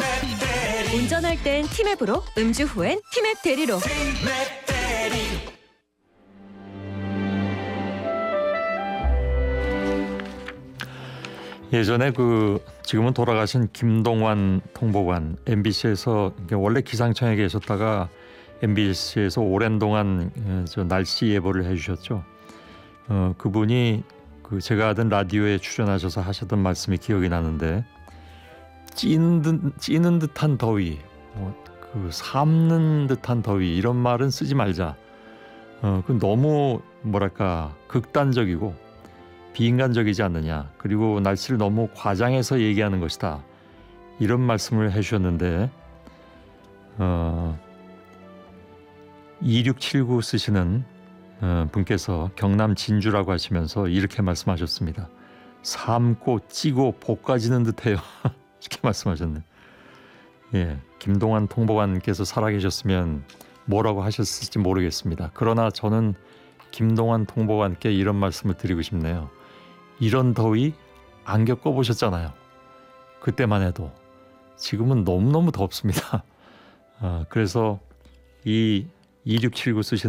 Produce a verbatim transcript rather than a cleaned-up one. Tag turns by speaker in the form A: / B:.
A: 운전할 땐 티맵으로, 음주 후엔 티맵 대리로.
B: 예전에 그 지금은 돌아가신 김동완 통보관 엠비씨에서 원래 기상청에 계셨다가 엠비씨에서 오랜 동안 저 날씨 예보를 해주셨죠. 어, 그분이 그 제가 하던 라디오에 출연하셔서 하셨던 말씀이 기억이 나는데 찌는, 듯, 찌는 듯한 더위, 뭐, 그 삶는 듯한 더위 이런 말은 쓰지 말자. 어, 그 너무 뭐랄까 극단적이고 비인간적이지 않느냐. 그리고 날씨를 너무 과장해서 얘기하는 것이다. 이런 말씀을 해주셨는데 어, 이육칠구 쓰시는 어, 분께서 경남 진주라고 하시면서 이렇게 말씀하셨습니다. 삶고 찌고 볶아지는 듯해요. 이렇게 말씀하셨네. 예, 김동완 통보관께서 살아계셨으면 뭐라고 하셨을지 모르겠습니다. 그러나 저는 김동완 통보관께 이런 말씀을 드리고 싶네요. 이런 더위 안 겪어보셨잖아요. 그때만 해도. 지금은 너무너무 덥습니다. 아, 그래서 이 이육칠구 쓰시는